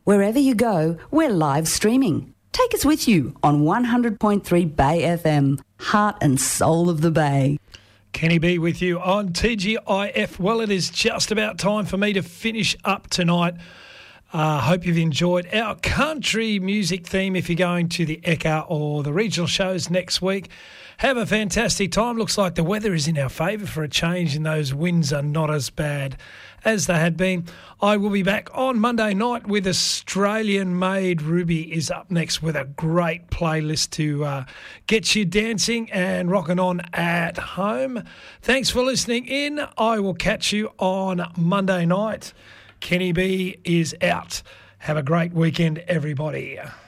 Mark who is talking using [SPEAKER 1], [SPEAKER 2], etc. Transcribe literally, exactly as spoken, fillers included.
[SPEAKER 1] Wherever you go, we're live streaming. Take us with you on one hundred point three Bay F M, heart and soul of the Bay.
[SPEAKER 2] Kenny B with you on T G I F. Well, it is just about time for me to finish up tonight. I uh, hope you've enjoyed our country music theme if you're going to the E C A or the regional shows next week. Have a fantastic time. Looks like the weather is in our favour for a change and those winds are not as bad as they had been. I will be back on Monday night with Australian-made Ruby is up next with a great playlist to uh, get you dancing and rocking on at home. Thanks for listening in. I will catch you on Monday night. Kenny B is out. Have a great weekend, everybody.